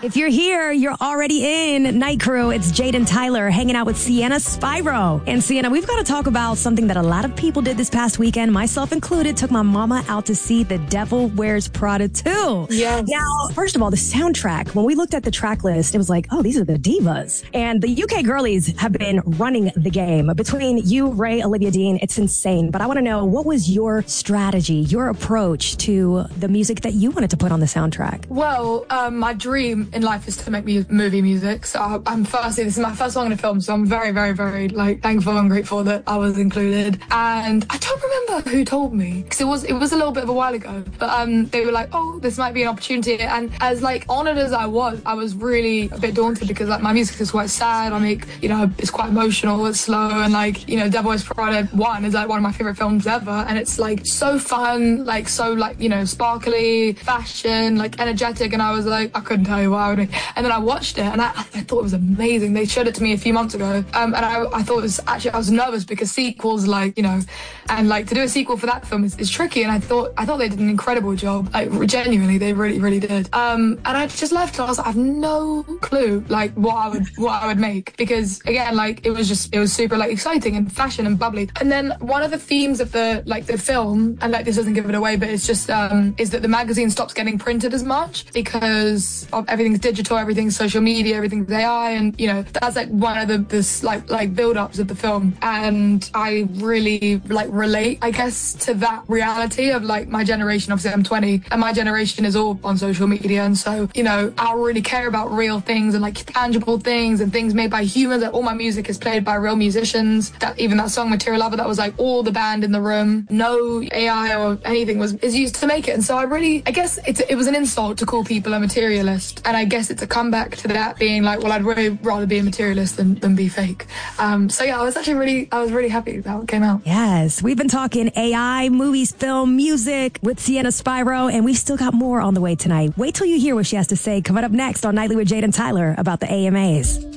If you're here, you're already in Night Crew. It's Jade and Tyler hanging out with Sienna Spyro. And Sienna, we've got to talk about something that a lot of people did this past weekend, myself included, took my mama out to see The Devil Wears Prada 2. Yeah. Now, first of all, the soundtrack, when we looked at the track list, it was like, oh, these are the divas. And the UK girlies have been running the game. Between you, Ray, Olivia Dean, it's insane. But I want to know, what was your strategy, your approach to the music that you wanted to put on the soundtrack? Well, my dream in life is to make movie music. So this is my first song in a film. So I'm very, very, very thankful and grateful that I was included. And I don't remember who told me, because it was a little bit of a while ago. But they were like, oh, this might be an opportunity. And as honored as I was really a bit daunted, because my music is quite sad. I make, it's quite emotional, it's slow, and Devil Wears Prada 1 is one of my favorite films ever. And it's so fun, sparkly, fashion, energetic. And I was like, I couldn't tell you what I would make. And then I watched it and I thought it was amazing. They showed it to me a few months ago. And I thought it was I was nervous because sequels, and to do a sequel for that film is tricky. And I thought they did an incredible job. Genuinely, they really, really did. And I just left and I was like, I have no clue, what I would make. Because again, it was super exciting and fashion and bubbly. And then one of the themes of the film, and this doesn't give it away, but it's just is that the magazine stops getting printed as much because everything's digital, everything's social media, everything's AI, and that's one of the build-ups of the film. And I really relate, I guess, to that reality of my generation. Obviously I'm 20 and my generation is all on social media, and so I really care about real things and tangible things and things made by humans. All my music is played by real musicians. That song Material Lover, that was all the band in the room, no AI or anything is used to make it. And so I guess it was an insult to call people a materialist, and I guess it's a comeback to that being I'd really rather be a materialist than be fake. So yeah, I was really happy that it came out. Yes, we've been talking AI, movies, film, music with Sienna Spyro, and we've still got more on the way tonight. Wait till you hear what she has to say coming up next on Nightly with Jade and Tyler about the AMAs.